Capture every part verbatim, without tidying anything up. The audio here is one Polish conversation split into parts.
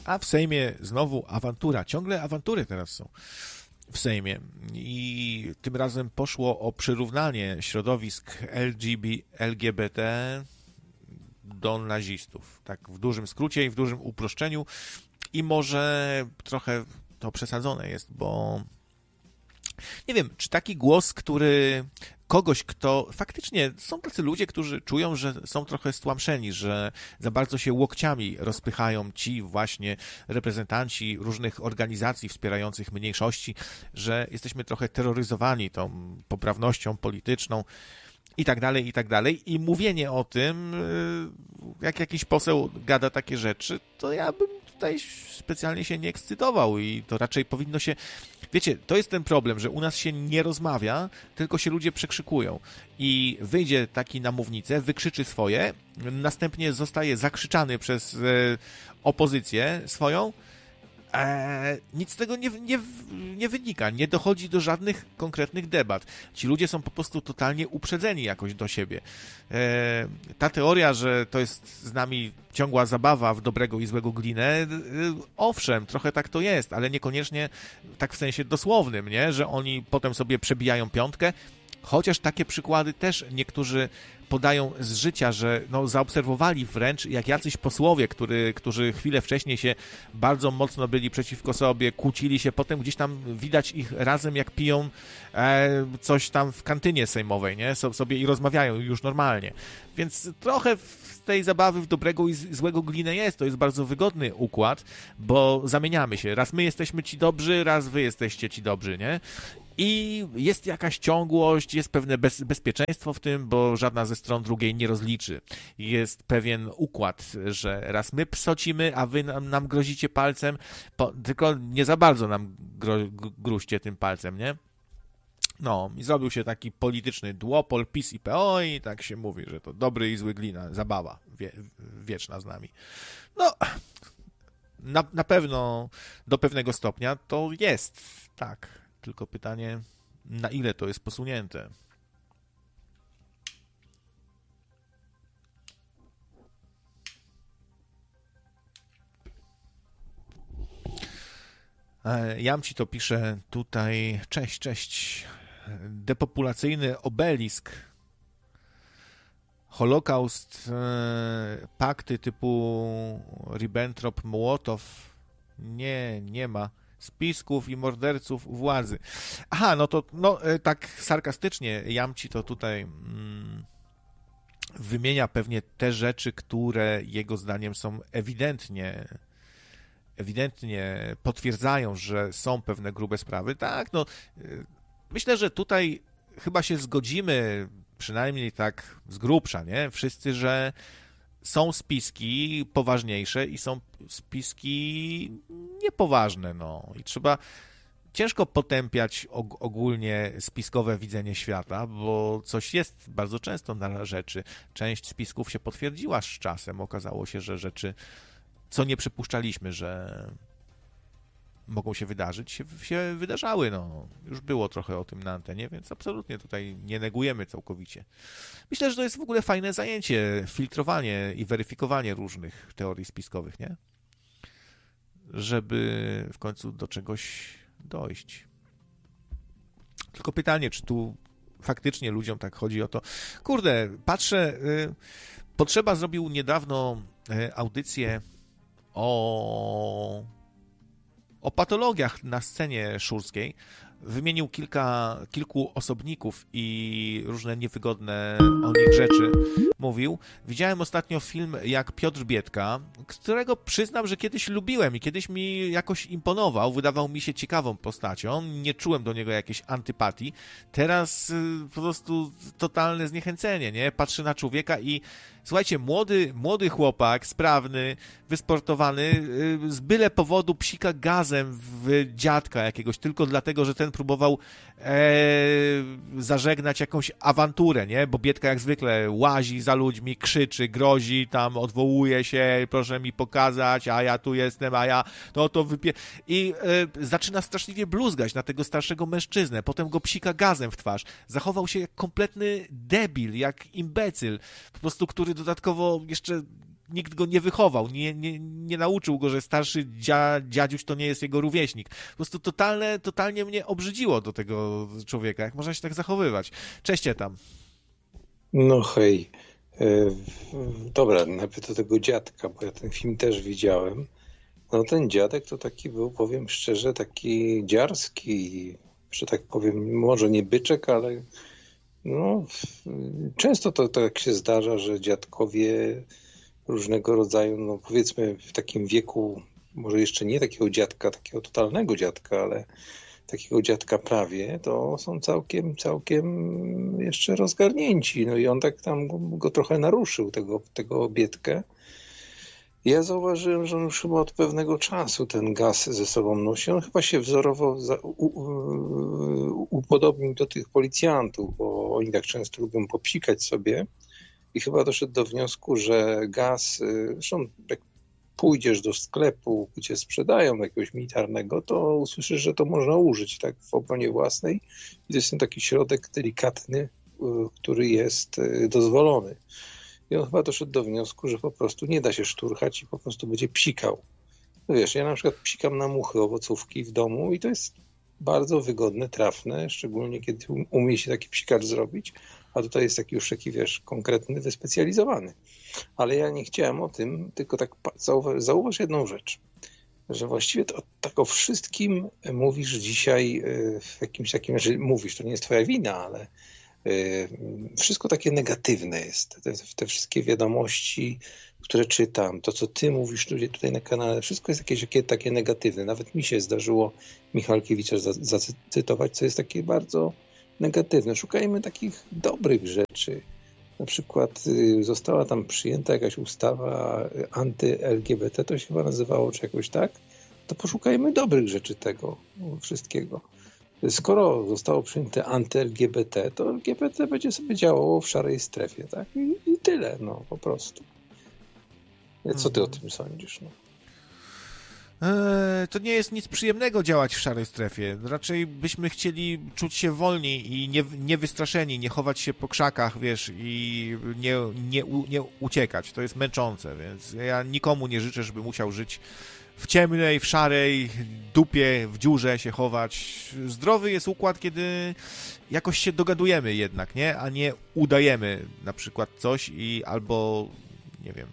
A w Sejmie znowu awantura. Ciągle awantury teraz są w Sejmie. I tym razem poszło o przyrównanie środowisk L G B T do nazistów. Tak w dużym skrócie i w dużym uproszczeniu. I może trochę to przesadzone jest, bo nie wiem, czy taki głos, który kogoś, kto faktycznie, są tacy ludzie, którzy czują, że są trochę stłamszeni, że za bardzo się łokciami rozpychają ci właśnie reprezentanci różnych organizacji wspierających mniejszości, że jesteśmy trochę terroryzowani tą poprawnością polityczną i tak dalej, i tak dalej. I mówienie o tym, jak jakiś poseł gada takie rzeczy, to ja bym tutaj specjalnie się nie ekscytował i to raczej powinno się... Wiecie, to jest ten problem, że u nas się nie rozmawia, tylko się ludzie przekrzykują. I wyjdzie taki na mównicę, wykrzyczy swoje, następnie zostaje zakrzyczany przez e, opozycję swoją. E, nic z tego nie, nie, nie wynika, nie dochodzi do żadnych konkretnych debat. Ci ludzie są po prostu totalnie uprzedzeni jakoś do siebie. E, ta teoria, że to jest z nami ciągła zabawa w dobrego i złego glinę, e, owszem, trochę tak to jest, ale niekoniecznie tak w sensie dosłownym, nie? Że oni potem sobie przebijają piątkę, chociaż takie przykłady też niektórzy podają z życia, że no, zaobserwowali wręcz, jak jacyś posłowie, który, którzy chwilę wcześniej się bardzo mocno byli przeciwko sobie, kłócili się, potem gdzieś tam widać ich razem, jak piją e, coś tam w kantynie sejmowej, nie? So, sobie i rozmawiają już normalnie. Więc trochę z tej zabawy w dobrego i złego glinę jest. To jest bardzo wygodny układ, bo zamieniamy się. Raz my jesteśmy ci dobrzy, raz wy jesteście ci dobrzy, nie? I jest jakaś ciągłość, jest pewne bez, bezpieczeństwo w tym, bo żadna ze stron drugiej nie rozliczy. Jest pewien układ, że raz my psocimy, a wy nam, nam grozicie palcem, po, tylko nie za bardzo nam gro, gruźcie tym palcem, nie? No, i zrobił się taki polityczny duopol PiS i P O i tak się mówi, że to dobry i zły glina, zabawa wie, wieczna z nami. No, na, na pewno do pewnego stopnia to jest, tak. Tylko pytanie, na ile to jest posunięte. Jam ci to pisze tutaj. Cześć, cześć. Depopulacyjny obelisk. Holokaust, pakty typu Ribbentrop-Mołotow. Nie, nie ma. Spisków i morderców u władzy. Aha, no to no, tak sarkastycznie Jamci to tutaj mm, wymienia pewnie te rzeczy, które jego zdaniem są ewidentnie ewidentnie potwierdzają, że są pewne grube sprawy. Tak, no myślę, że tutaj chyba się zgodzimy, przynajmniej tak z grubsza, nie? Wszyscy, że są spiski poważniejsze i są spiski niepoważne, no. I trzeba ciężko potępiać ogólnie spiskowe widzenie świata, bo coś jest bardzo często na rzeczy. Część spisków się potwierdziła z czasem. Okazało się, że rzeczy, co nie przypuszczaliśmy, że mogą się wydarzyć, się, się wydarzały, no. Już było trochę o tym na antenie, więc absolutnie tutaj nie negujemy całkowicie. Myślę, że to jest w ogóle fajne zajęcie, filtrowanie i weryfikowanie różnych teorii spiskowych, nie? Żeby w końcu do czegoś dojść. Tylko pytanie, czy tu faktycznie ludziom tak chodzi o to. Kurde, patrzę, y, Potrzeba zrobił niedawno y, audycję o o patologiach na scenie szurskiej. Wymienił kilka, kilku osobników i różne niewygodne o nich rzeczy mówił. Widziałem ostatnio film jak Piotr Biedka, którego przyznam, że kiedyś lubiłem i kiedyś mi jakoś imponował, wydawał mi się ciekawą postacią, nie czułem do niego jakiejś antypatii. Teraz po prostu totalne zniechęcenie, nie? Patrzę na człowieka i słuchajcie, młody, młody chłopak, sprawny, wysportowany, z byle powodu psika gazem w dziadka jakiegoś, tylko dlatego, że ten próbował e, zażegnać jakąś awanturę, nie? Bo Biedka jak zwykle łazi za ludźmi, krzyczy, grozi, tam odwołuje się, proszę mi pokazać, a ja tu jestem, a ja to to wypie... I e, zaczyna straszliwie bluzgać na tego starszego mężczyznę, potem go psika gazem w twarz. Zachował się jak kompletny debil, jak imbecyl, po prostu, który dodatkowo jeszcze nikt go nie wychował, nie, nie, nie nauczył go, że starszy dzia, dziadziuś to nie jest jego rówieśnik. Po prostu totalne, totalnie mnie obrzydziło do tego człowieka, jak można się tak zachowywać. Cześć tam. No hej. Dobra, najpierw do tego dziadka, bo ja ten film też widziałem. No ten dziadek to taki był, powiem szczerze, taki dziarski, że tak powiem, może nie byczek, ale no, często to tak się zdarza, że dziadkowie różnego rodzaju, no powiedzmy w takim wieku, może jeszcze nie takiego dziadka, takiego totalnego dziadka, ale takiego dziadka prawie, to są całkiem, całkiem jeszcze rozgarnięci. No i on tak tam go, go trochę naruszył, tego, tego biedkę. Ja zauważyłem, że on już chyba od pewnego czasu ten gaz ze sobą nosi. On chyba się wzorowo za, u, u, upodobnił do tych policjantów, bo oni tak często lubią popsikać sobie i chyba doszedł do wniosku, że gaz, zresztą jak pójdziesz do sklepu, gdzie sprzedają jakiegoś militarnego, to usłyszysz, że to można użyć tak w obronie własnej i to jest ten taki środek delikatny, który jest dozwolony. I on chyba doszedł do wniosku, że po prostu nie da się szturchać i po prostu będzie psikał. No wiesz, ja na przykład psikam na muchy, owocówki w domu i to jest bardzo wygodne, trafne, szczególnie kiedy umie się taki psikacz zrobić, a tutaj jest taki już taki, wiesz, konkretny, wyspecjalizowany. Ale ja nie chciałem o tym, tylko tak zauważ, zauważ jedną rzecz, że właściwie to tak o wszystkim mówisz dzisiaj w jakimś takim, że mówisz, to nie jest twoja wina, ale wszystko takie negatywne jest. Te, te wszystkie wiadomości, które czytam, to co ty mówisz tutaj na kanale, wszystko jest jakieś takie, takie negatywne. Nawet mi się zdarzyło Michalkiewicza zacytować, co jest takie bardzo negatywne. Szukajmy takich dobrych rzeczy. Na przykład została tam przyjęta jakaś ustawa anty-L G B T, to się chyba nazywało, czy jakoś tak, to poszukajmy dobrych rzeczy tego wszystkiego. Skoro zostało przyjęte anty-L G B T, to L G B T będzie sobie działało w szarej strefie, tak? I, i tyle, no, po prostu. Co ty o tym sądzisz? No? Eee, to nie jest nic przyjemnego działać w szarej strefie. Raczej byśmy chcieli czuć się wolni i nie, nie wystraszeni, nie chować się po krzakach, wiesz, i nie, nie, nie uciekać. To jest męczące, więc ja nikomu nie życzę, żeby musiał żyć w ciemnej, w szarej dupie, w dziurze się chować. Zdrowy jest układ, kiedy jakoś się dogadujemy jednak, nie? A nie udajemy na przykład coś i albo, nie wiem.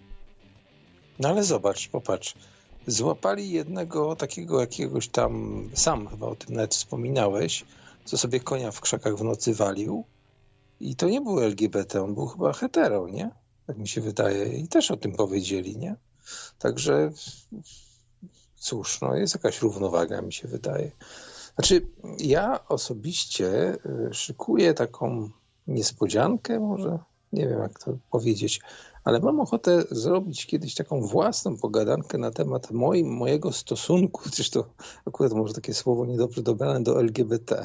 No ale zobacz, popatrz. Złapali jednego takiego jakiegoś tam, sam chyba o tym nawet wspominałeś, co sobie konia w krzakach w nocy walił i to nie był L G B T, on był chyba hetero, nie? Tak mi się wydaje. I też o tym powiedzieli, nie? Także cóż, no jest jakaś równowaga, mi się wydaje. Znaczy, ja osobiście szykuję taką niespodziankę, może nie wiem jak to powiedzieć, ale mam ochotę zrobić kiedyś taką własną pogadankę na temat moim, mojego stosunku, chociaż to akurat może takie słowo niedobrze dobrane, do L G B T,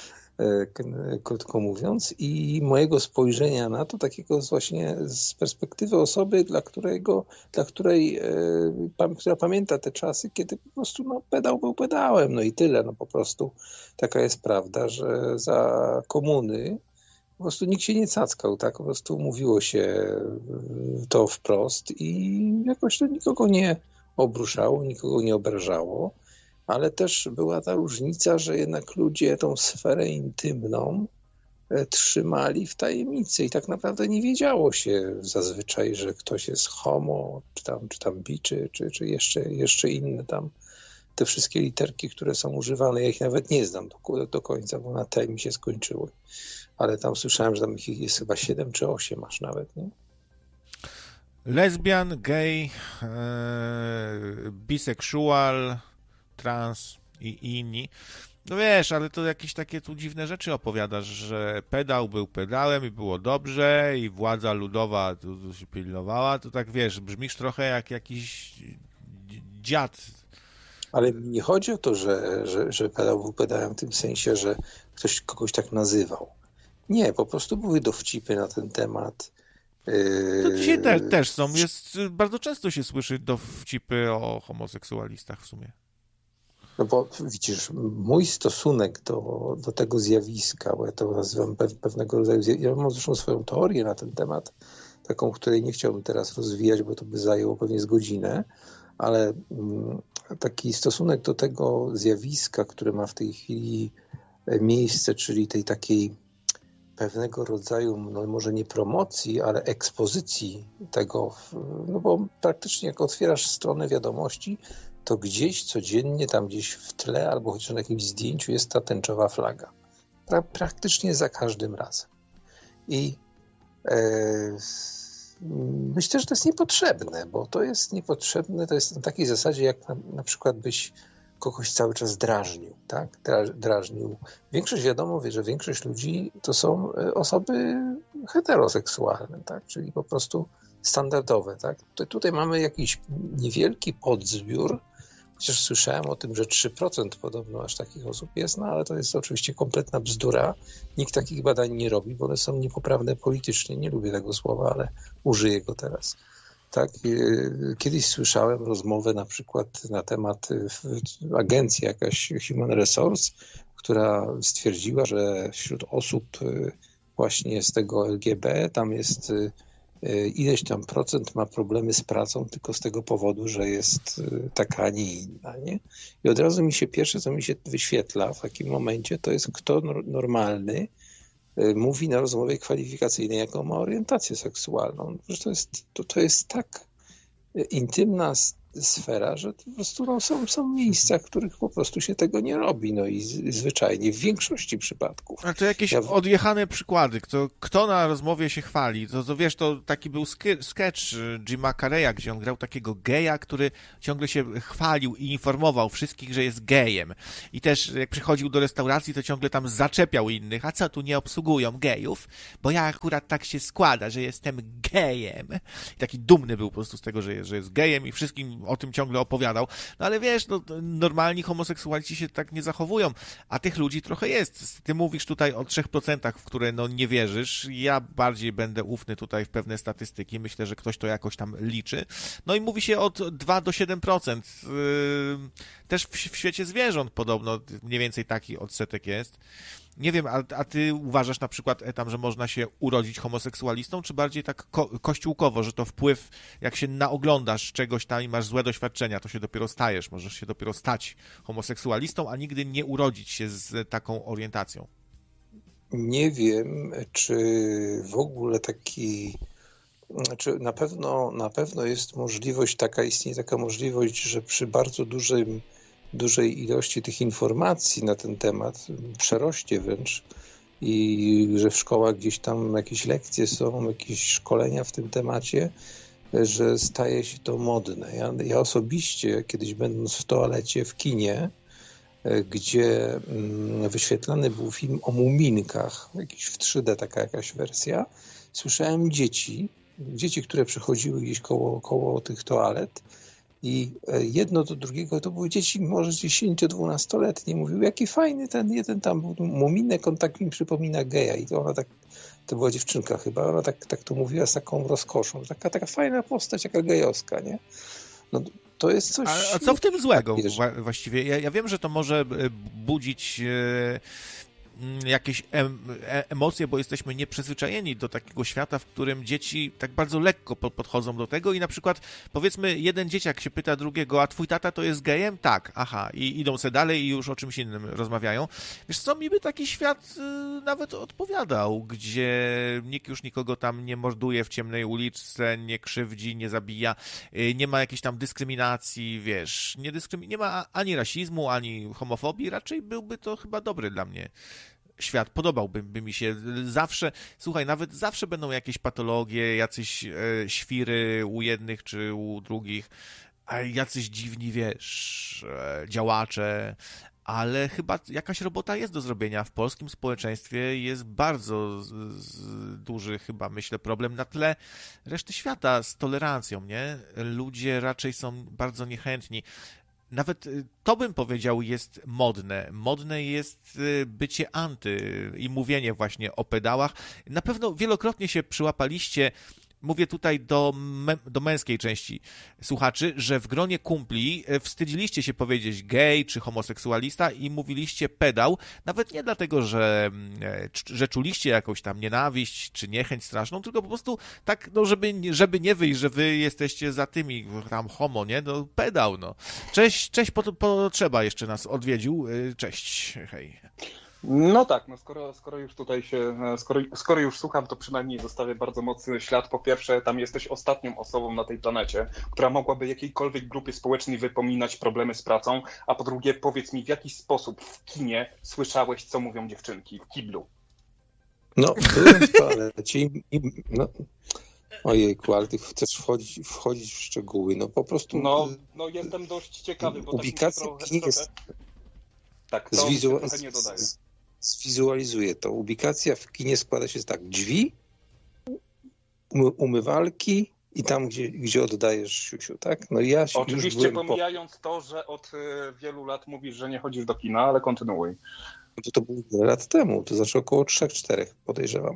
krótko mówiąc, i mojego spojrzenia na to, takiego właśnie z perspektywy osoby, dla którego, dla której, która pamięta te czasy, kiedy po prostu no, pedał był pedałem, no i tyle, no po prostu taka jest prawda, że za komuny po prostu nikt się nie cackał, tak? Po prostu mówiło się to wprost i jakoś to nikogo nie obruszało, nikogo nie obrażało, ale też była ta różnica, że jednak ludzie tą sferę intymną trzymali w tajemnicy i tak naprawdę nie wiedziało się zazwyczaj, że ktoś jest homo, czy tam, czy tam bi, czy, czy, czy jeszcze, jeszcze inne tam te wszystkie literki, które są używane. Ja ich nawet nie znam do, do końca, bo na te mi się skończyły. Ale tam słyszałem, że tam ich jest chyba siedem czy osiem aż nawet, nie? Lesbian, gay, e, biseksual, trans i inni. No wiesz, ale to jakieś takie tu dziwne rzeczy opowiadasz, że pedał był pedałem i było dobrze i władza ludowa tu, tu się pilnowała, to tak wiesz, brzmisz trochę jak jakiś dziad. Ale nie chodzi o to, że, że, że pedał był pedałem w tym sensie, że ktoś kogoś tak nazywał. Nie, po prostu były dowcipy na ten temat. To dzisiaj te, też są. Jest, bardzo często się słyszy dowcipy o homoseksualistach w sumie. No bo widzisz, mój stosunek do, do tego zjawiska, bo ja to nazywam pewnego rodzaju, ja mam zresztą swoją teorię na ten temat, taką, której nie chciałbym teraz rozwijać, bo to by zajęło pewnie z godzinę, ale taki stosunek do tego zjawiska, które ma w tej chwili miejsce, czyli tej takiej pewnego rodzaju, no może nie promocji, ale ekspozycji tego, no bo praktycznie jak otwierasz stronę wiadomości, to gdzieś codziennie, tam gdzieś w tle albo chociaż na jakimś zdjęciu jest ta tęczowa flaga. Pra- praktycznie za każdym razem. I e, myślę, że to jest niepotrzebne, bo to jest niepotrzebne, to jest na takiej zasadzie, jak na, na przykład byś kogoś cały czas drażnił, tak? Drażnił. Większość, wiadomo, wie, że większość ludzi to są osoby heteroseksualne, tak? Czyli po prostu standardowe, tak? Tutaj, tutaj mamy jakiś niewielki podzbiór, chociaż słyszałem o tym, że trzy procent podobno aż takich osób jest, no ale to jest oczywiście kompletna bzdura. Nikt takich badań nie robi, bo one są niepoprawne politycznie. Nie lubię tego słowa, ale użyję go teraz. Tak, kiedyś słyszałem rozmowę na przykład na temat agencji jakaś Human Resource, która stwierdziła, że wśród osób właśnie z tego L G B tam jest ileś tam procent ma problemy z pracą tylko z tego powodu, że jest taka, a nie inna, nie? I od razu mi się pierwsze, co mi się wyświetla w takim momencie, to jest kto normalny mówi na rozmowie kwalifikacyjnej, jaką ma orientację seksualną. To jest, to, to jest tak intymna sfera, że po prostu no, są, są miejsca, w których po prostu się tego nie robi. No i z, zwyczajnie w większości przypadków. A to jakieś ja... odjechane przykłady. Kto, kto na rozmowie się chwali? To, to wiesz, to taki był sketch Jima Carreya, gdzie on grał takiego geja, który ciągle się chwalił i informował wszystkich, że jest gejem. I też jak przychodził do restauracji, to ciągle tam zaczepiał innych. A co, tu nie obsługują gejów? Bo ja akurat tak się składa, że jestem gejem. I taki dumny był po prostu z tego, że jest, że jest gejem i wszystkim o tym ciągle opowiadał. No ale wiesz, no, normalni homoseksualiści się tak nie zachowują, a tych ludzi trochę jest. Ty mówisz tutaj o trzech procentach, w które no nie wierzysz. Ja bardziej będę ufny tutaj w pewne statystyki. Myślę, że ktoś to jakoś tam liczy. No i mówi się od dwa do siedem procent. Też w, w świecie zwierząt podobno mniej więcej taki odsetek jest. Nie wiem, a, a ty uważasz na przykład, Etam, że można się urodzić homoseksualistą, czy bardziej tak ko- kościółkowo, że to wpływ, jak się naoglądasz czegoś tam i masz złe doświadczenia, to się dopiero stajesz, możesz się dopiero stać homoseksualistą, a nigdy nie urodzić się z taką orientacją? Nie wiem, czy w ogóle taki, znaczy na pewno, na pewno jest możliwość taka, istnieje taka możliwość, że przy bardzo dużym dużej ilości tych informacji na ten temat, przeroście wręcz, i że w szkołach gdzieś tam jakieś lekcje są, jakieś szkolenia w tym temacie, że staje się to modne. Ja, ja osobiście kiedyś będąc w toalecie w kinie, gdzie wyświetlany był film o muminkach, jakiś w trzy D taka jakaś wersja, słyszałem dzieci, dzieci, które przechodziły gdzieś koło, koło tych toalet, i jedno do drugiego, to były dzieci może dziesięcio-dwunastoletnie. Mówił, jaki fajny ten jeden tam był muminek, on tak mi przypomina geja. I to ona tak, to była dziewczynka chyba, ona tak, tak to mówiła z taką rozkoszą. Taka, taka fajna postać, jaka gejowska, nie? No to jest coś... A, a co w tym złego właściwie? Ja, ja wiem, że to może budzić... E... jakieś em, emocje, bo jesteśmy nieprzyzwyczajeni do takiego świata, w którym dzieci tak bardzo lekko podchodzą do tego i na przykład powiedzmy jeden dzieciak się pyta drugiego, a twój tata to jest gejem? Tak, aha, i idą se dalej i już o czymś innym rozmawiają. Wiesz co, mi by taki świat y, nawet odpowiadał, gdzie nikt już nikogo tam nie morduje w ciemnej uliczce, nie krzywdzi, nie zabija, y, nie ma jakiejś tam dyskryminacji, wiesz, nie, dyskrymi- nie ma ani rasizmu, ani homofobii, raczej byłby to chyba dobry dla mnie świat, podobałby by mi się zawsze, słuchaj, nawet zawsze będą jakieś patologie, jacyś e, świry u jednych czy u drugich, a jacyś dziwni, wiesz, e, działacze, ale chyba jakaś robota jest do zrobienia. W polskim społeczeństwie jest bardzo z, z, duży, chyba myślę, problem na tle reszty świata z tolerancją, nie? Ludzie raczej są bardzo niechętni. Nawet to bym powiedział jest modne. Modne jest bycie anty i mówienie właśnie o pedałach. Na pewno wielokrotnie się przyłapaliście mówię tutaj do, me, do męskiej części słuchaczy, że w gronie kumpli wstydziliście się powiedzieć gej czy homoseksualista i mówiliście pedał, nawet nie dlatego, że, że czuliście jakąś tam nienawiść czy niechęć straszną, tylko po prostu tak, no żeby, żeby nie wyjść, że wy jesteście za tymi tam homo, nie? No pedał, no. Cześć, cześć, po, potrzeba jeszcze nas odwiedził. Cześć, hej. No tak, no skoro, skoro już tutaj się, skoro, skoro już słucham, to przynajmniej zostawię bardzo mocny ślad. Po pierwsze, tam jesteś ostatnią osobą na tej planecie, która mogłaby jakiejkolwiek grupie społecznej wypominać problemy z pracą, a po drugie, powiedz mi, w jaki sposób w kinie słyszałeś, co mówią dziewczynki w kiblu? No, byłem w toalecie i, i no, ojejku, ale ty chcesz wchodzić, wchodzić w szczegóły, no po prostu... No, no jestem dość ciekawy, bo ubikacja tak mi się w kinie trochę, jest... Tak, to Zwizu... trochę nie dodaje. Zwizualizuję to. Ubikacja w kinie składa się z tak, drzwi, umywalki i tam, gdzie, gdzie oddajesz siusiu, tak? No ja Oczywiście pomijając po... to, że od wielu lat mówisz, że nie chodzisz do kina, ale kontynuuj. To, to było wiele lat temu, to znaczy około trzech, czterech podejrzewam.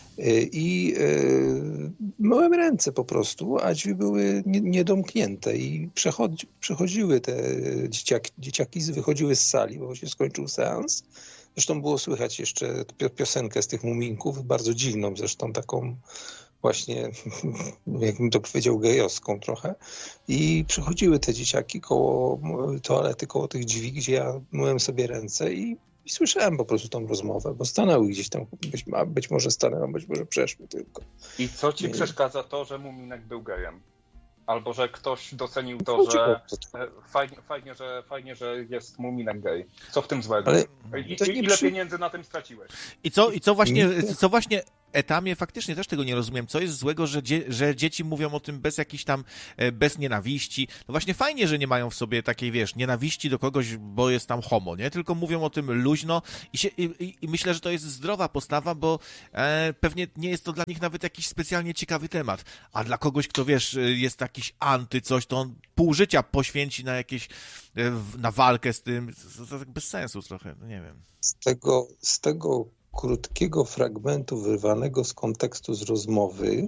I yy, myłem ręce po prostu, a drzwi były nie, niedomknięte i przechodzi, przechodziły te dzieciaki, dzieciaki wychodziły z sali, bo się skończył seans. Zresztą było słychać jeszcze piosenkę z tych muminków, bardzo dziwną zresztą, taką właśnie, jakbym to powiedział, gejowską trochę. I przychodziły te dzieciaki koło toalety, koło tych drzwi, gdzie ja myłem sobie ręce i, i słyszałem po prostu tą rozmowę, bo stanęły gdzieś tam, być, być może stanęły, być może przeszły tylko. I co ci I... przeszkadza to, że Muminek był gejem? Albo że ktoś docenił to, że fajnie, fajnie, że fajnie, że jest Muminek gej. Co w tym złego? Ale I, ile przy... pieniędzy na tym straciłeś? I co, i co właśnie, co właśnie etamie, faktycznie też tego nie rozumiem, co jest złego, że, dzie, że dzieci mówią o tym bez jakiejś tam, bez nienawiści. No właśnie fajnie, że nie mają w sobie takiej, wiesz, nienawiści do kogoś, bo jest tam homo, nie? Tylko mówią o tym luźno i, się, i, i myślę, że to jest zdrowa postawa, bo e, pewnie nie jest to dla nich nawet jakiś specjalnie ciekawy temat. A dla kogoś, kto, wiesz, jest jakiś anty coś, to on pół życia poświęci na jakieś, na walkę z tym. To, to tak bez sensu trochę, no nie wiem. Z tego, z tego krótkiego fragmentu wyrwanego z kontekstu z rozmowy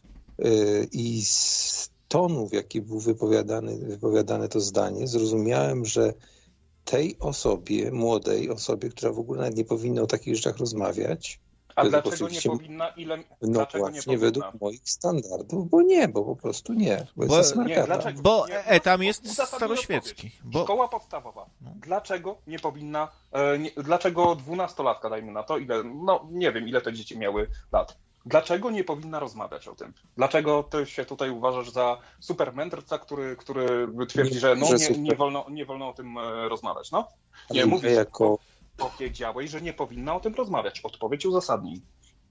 yy, i z tonu, w jaki był wypowiadany, wypowiadane to zdanie, zrozumiałem, że tej osobie, młodej osobie, która w ogóle nawet nie powinna o takich rzeczach rozmawiać. A dlaczego nie powinna? Ile, no dlaczego właśnie, nie powinna? według moich standardów, bo nie, bo po prostu nie. Bo, bo, jest nie, dlaczego, bo nie, etam jest staroświecki. Bo... Szkoła podstawowa. No. Dlaczego nie powinna, e, nie, dlaczego dwunastolatka, dajmy na to, ile, no nie wiem, ile te dzieci miały lat. Dlaczego nie powinna rozmawiać o tym? Dlaczego ty się tutaj uważasz za super mędrca, który, który twierdzi, nie, że no nie, nie, wolno, nie wolno o tym e, rozmawiać, no? Nie, mówię jako... Powiedziałeś, że nie powinna o tym rozmawiać. Odpowiedź uzasadnij.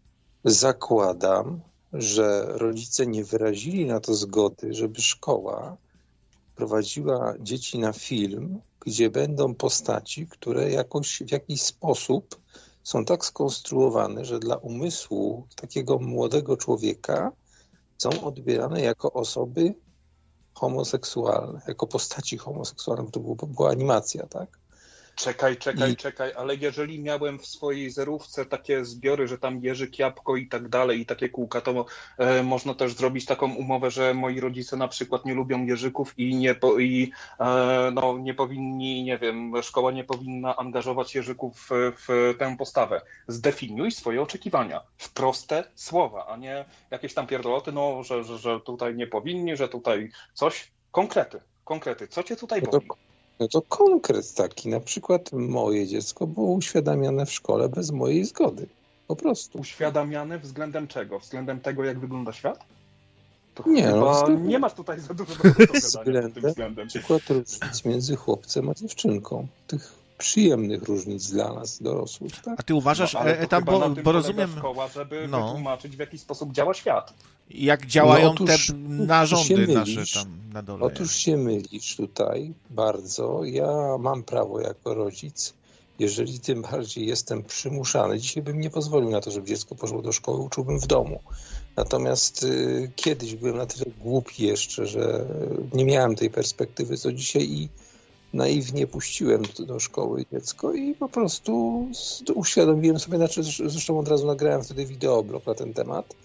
Zakładam, że rodzice nie wyrazili na to zgody, żeby szkoła prowadziła dzieci na film, gdzie będą postaci, które jakoś w jakiś sposób są tak skonstruowane, że dla umysłu takiego młodego człowieka są odbierane jako osoby homoseksualne, jako postaci homoseksualne. To była animacja, tak? Czekaj, czekaj, I... czekaj, ale jeżeli miałem w swojej zerówce takie zbiory, że tam Jerzyk, Jabłko i tak dalej i takie kółka, to e, można też zrobić taką umowę, że moi rodzice na przykład nie lubią Jerzyków i nie, po, i, e, no, nie powinni, nie wiem, szkoła nie powinna angażować Jerzyków w, w tę postawę. Zdefiniuj swoje oczekiwania w proste słowa, a nie jakieś tam pierdoloty, no, że, że, że tutaj nie powinni, że tutaj coś. Konkrety, konkrety. Co cię tutaj no boli? To... No to konkret taki, na przykład moje dziecko było uświadamiane w szkole bez mojej zgody. Po prostu. Uświadamiane względem czego? Względem tego, jak wygląda świat? To nie, chyba no, względem... nie masz tutaj za dużo do gadania względem, pod tym względem. Na przykład różnic między chłopcem a dziewczynką. Tych przyjemnych różnic dla nas, dorosłych. Tak? A ty uważasz, no, ale e, tam, bo, bo rozumiem... szkoła, żeby no. wytłumaczyć, w jaki sposób działa świat. Jak działają no, otóż, te narządy nasze tam na dole. Otóż się mylisz tutaj bardzo. Ja mam prawo jako rodzic, jeżeli tym bardziej jestem przymuszany. Dzisiaj bym nie pozwolił na to, żeby dziecko poszło do szkoły, uczyłbym w domu. Natomiast y, kiedyś byłem na tyle głupi jeszcze, że nie miałem tej perspektywy, co dzisiaj i naiwnie puściłem do, do szkoły dziecko i po prostu uświadomiłem sobie, znaczy zresztą od razu nagrałem wtedy wideoblog na ten temat,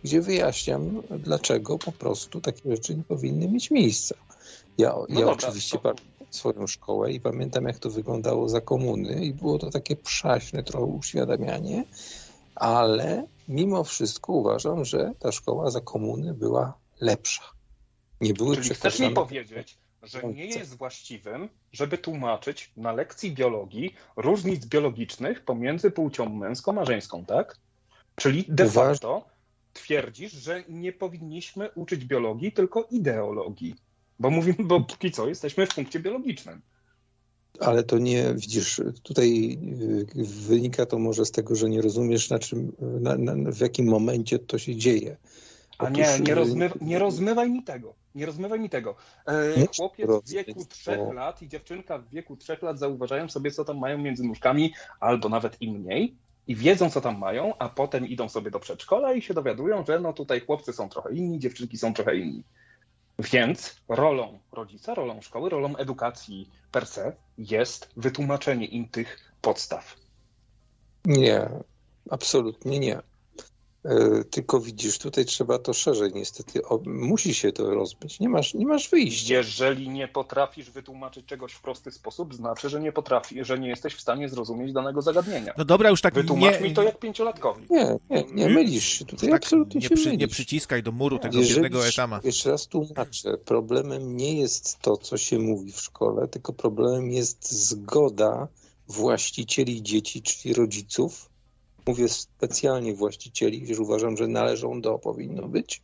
gdzie wyjaśniam, dlaczego po prostu takie rzeczy nie powinny mieć miejsca. Ja, No ja dobra, oczywiście to- pamiętam swoją szkołę i pamiętam, jak to wyglądało za komuny i było to takie przaśne trochę uświadamianie, ale mimo wszystko uważam, że ta szkoła za komuny była lepsza. Nie były Czyli chcesz mi przekazane... powiedzieć, że nie jest właściwym, żeby tłumaczyć na lekcji biologii różnic biologicznych pomiędzy płcią męską a żeńską, tak? Czyli de Uważ- facto twierdzisz, że nie powinniśmy uczyć biologii, tylko ideologii. Bo mówimy, bo póki co jesteśmy w punkcie biologicznym. Ale to nie, widzisz, tutaj y, wynika to może z tego, że nie rozumiesz, na czym, na, na, w jakim momencie to się dzieje. A Otóż, nie, nie, y, rozmywa, nie rozmywaj mi tego. Nie rozmywaj mi tego. E, Muszę chłopiec w rozumieć, wieku bo- trzech lat i dziewczynka w wieku trzech lat zauważają sobie, co tam mają między nóżkami, albo nawet i mniej, i wiedzą, co tam mają, a potem idą sobie do przedszkola i się dowiadują, że no tutaj chłopcy są trochę inni, dziewczynki są trochę inni. Więc rolą rodzica, rolą szkoły, rolą edukacji per se jest wytłumaczenie im tych podstaw. Nie, absolutnie nie. E, Tylko widzisz, tutaj trzeba to szerzej niestety. O, musi się to rozmyć. Nie masz, nie masz wyjścia. Jeżeli nie potrafisz wytłumaczyć czegoś w prosty sposób, znaczy, że nie potrafi, że nie jesteś w stanie zrozumieć danego zagadnienia. No dobra, już tak Wytłumacz nie, mi to jak pięciolatkowi. Nie, nie, nie mylisz się. Tutaj tak absolutnie nie, się przy, mylisz. nie przyciskaj do muru tego Jeżeli, biednego etama. jeszcze raz tłumaczę, problemem nie jest to, co się mówi w szkole, tylko problemem jest zgoda właścicieli dzieci, czyli rodziców. Mówię specjalnie właścicieli, gdyż uważam, że należą do, powinno być,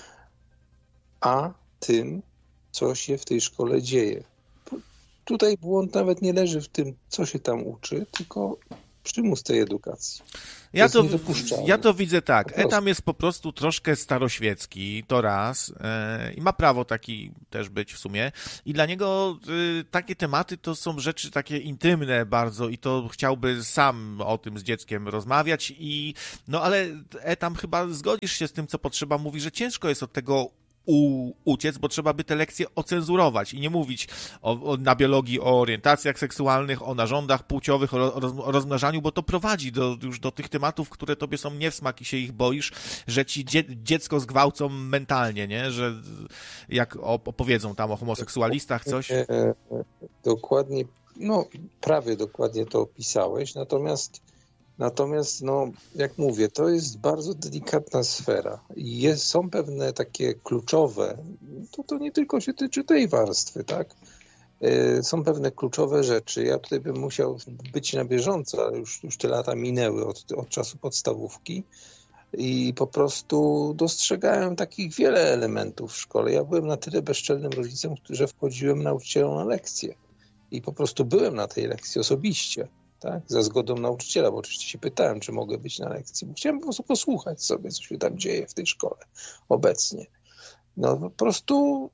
a tym, co się w tej szkole dzieje. Tutaj błąd nawet nie leży w tym, co się tam uczy, tylko przymus tej edukacji. Ja jest to, niedopuszczalne. ja to widzę tak. Po prostu. Etam jest po prostu troszkę staroświecki, to raz. Yy, I ma prawo taki też być w sumie. I dla niego yy, takie tematy to są rzeczy takie intymne bardzo i to chciałby sam o tym z dzieckiem rozmawiać. I no ale Etam chyba zgodzisz się z tym, co potrzeba. Mówi, że ciężko jest od tego U, uciec, bo trzeba by te lekcje ocenzurować i nie mówić o, o, na biologii o orientacjach seksualnych, o narządach płciowych, o, roz, o rozmnażaniu, bo to prowadzi do, już do tych tematów, które tobie są nie w smak i się ich boisz, że ci dzie, dziecko zgwałcą mentalnie, nie? Że jak opowiedzą tam o homoseksualistach coś. E, Dokładnie, no prawie dokładnie to opisałeś, natomiast Natomiast, no, jak mówię, to jest bardzo delikatna sfera i jest, są pewne takie kluczowe, to, to nie tylko się tyczy tej warstwy, tak? Yy, są pewne kluczowe rzeczy. Ja tutaj bym musiał być na bieżąco, ale już, już te lata minęły od, od czasu podstawówki i po prostu dostrzegałem takich wiele elementów w szkole. Ja byłem na tyle bezczelnym rodzicem, że wchodziłem nauczycielom na lekcję i po prostu byłem na tej lekcji osobiście. Tak, za zgodą nauczyciela, bo oczywiście się pytałem, czy mogę być na lekcji, bo chciałem po prostu posłuchać sobie, co się tam dzieje w tej szkole obecnie. No po prostu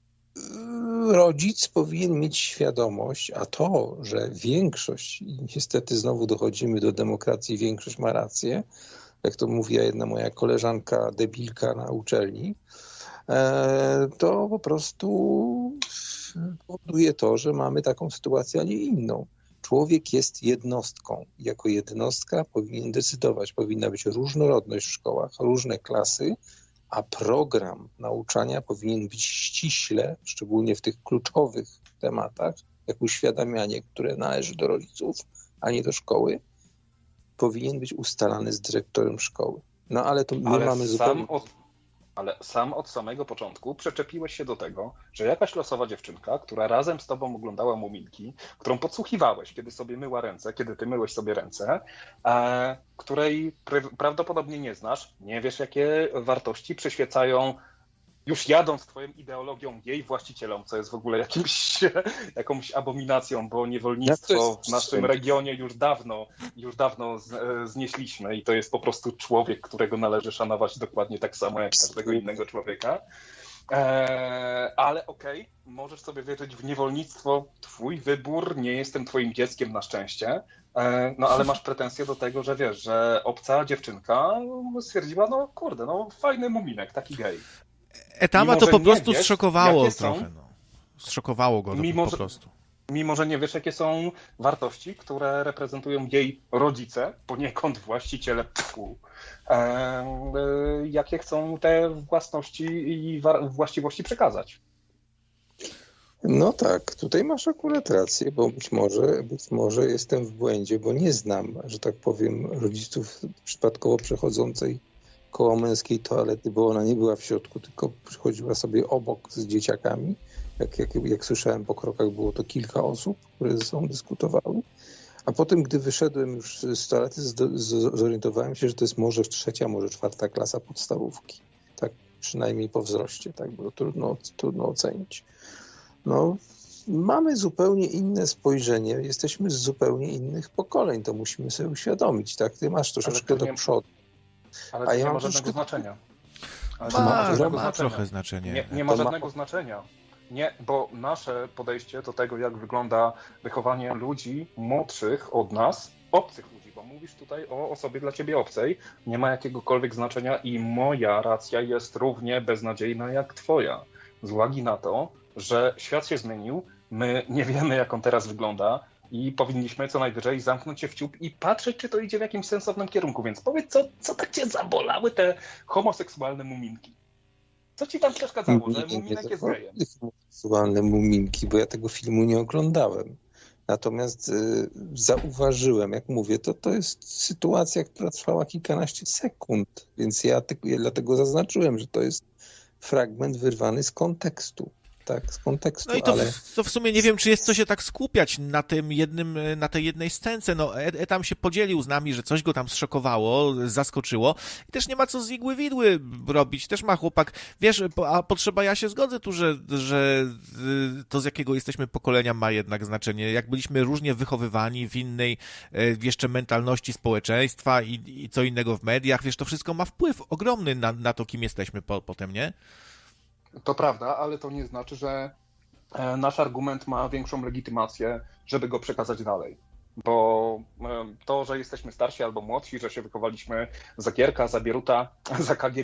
rodzic powinien mieć świadomość, a to, że większość, i niestety znowu dochodzimy do demokracji, większość ma rację, jak to mówiła jedna moja koleżanka debilka na uczelni, to po prostu powoduje to, że mamy taką sytuację, a nie inną. Człowiek jest jednostką. Jako jednostka powinien decydować. Powinna być różnorodność w szkołach, różne klasy, a program nauczania powinien być ściśle, szczególnie w tych kluczowych tematach, jak uświadamianie, które należy do rodziców, a nie do szkoły, powinien być ustalany z dyrektorem szkoły. No ale to my ale mamy sam zupełnie... od, ale sam od samego początku przeczepiłeś się do tego, że jakaś losowa dziewczynka, która razem z tobą oglądała Muminki, którą podsłuchiwałeś, kiedy sobie myła ręce, kiedy ty myłeś sobie ręce, e, której pr- prawdopodobnie nie znasz, nie wiesz, jakie wartości przyświecają już jadąc twoją ideologią jej właścicielom, co jest w ogóle jakimś, jakąś abominacją, bo niewolnictwo w naszym regionie już dawno, już dawno z, znieśliśmy i to jest po prostu człowiek, którego należy szanować dokładnie tak samo jak każdego innego człowieka. Eee, ale okej, okay, możesz sobie wierzyć w niewolnictwo, twój wybór, nie jestem twoim dzieckiem na szczęście, eee, no ale masz pretensje do tego, że wiesz, że obca dziewczynka stwierdziła, no kurde, no fajny muminek, taki gej. Etama Mimo, to że po nie prostu wiesz, zszokowało jakie trochę. są- No. Zszokowało go to Mimo, po że- prostu. Mimo, że nie wiesz, jakie są wartości, które reprezentują jej rodzice, poniekąd właściciele pfu, jakie chcą te własności i właściwości przekazać. No tak, tutaj masz akurat rację, bo być może, być może jestem w błędzie, bo nie znam, że tak powiem, rodziców przypadkowo przechodzącej koło męskiej toalety, bo ona nie była w środku, tylko przychodziła sobie obok z dzieciakami. Jak, jak, jak słyszałem po krokach, było to kilka osób, które ze sobą dyskutowały. A potem, gdy wyszedłem już z toalety, zorientowałem się, że to jest może trzecia, może czwarta klasa podstawówki. Tak przynajmniej po wzroście, tak było trudno, trudno ocenić. No, mamy zupełnie inne spojrzenie, jesteśmy z zupełnie innych pokoleń, to musimy sobie uświadomić, tak? Ty masz troszeczkę do przodu. Ale to a ja nie mam ma żadnego troszkę... znaczenia. Ale ma, ma, ma znaczenia. trochę znaczenie. Nie, nie ma to żadnego ma... znaczenia. Nie, bo nasze podejście do tego, jak wygląda wychowanie ludzi młodszych od nas, obcych ludzi, bo mówisz tutaj o osobie dla ciebie obcej, nie ma jakiegokolwiek znaczenia i moja racja jest równie beznadziejna jak twoja. Z uwagi na to, że świat się zmienił, my nie wiemy, jak on teraz wygląda i powinniśmy co najwyżej zamknąć się w ciup i patrzeć, czy to idzie w jakimś sensownym kierunku. Więc powiedz, co, co tak cię zabolały te homoseksualne muminki? Co ci tam przeszkadzało, że muminek jest gejem? Homoseksualne muminki, bo ja tego filmu nie oglądałem. Natomiast y, zauważyłem, jak mówię, to to jest sytuacja, która trwała kilkanaście sekund, więc ja, ty, ja dlatego zaznaczyłem, że to jest fragment wyrwany z kontekstu. Tak, z kontekstu, no i to, ale... w, to w sumie nie wiem, czy jest co się tak skupiać na tym jednym, na tej jednej scence. No, Ed, Ed tam się podzielił z nami, że coś go tam zszokowało, zaskoczyło i też nie ma co z igły widły robić. Też ma chłopak, wiesz, a potrzeba, ja się zgodzę tu, że, że to z jakiego jesteśmy pokolenia ma jednak znaczenie. Jak byliśmy różnie wychowywani w innej jeszcze mentalności społeczeństwa i, i co innego w mediach, wiesz, to wszystko ma wpływ ogromny na, na to, kim jesteśmy po, potem, nie? To prawda, ale to nie znaczy, że nasz argument ma większą legitymację, żeby go przekazać dalej. Bo to, że jesteśmy starsi albo młodsi, że się wychowaliśmy za Gierka, za Bieruta, za K G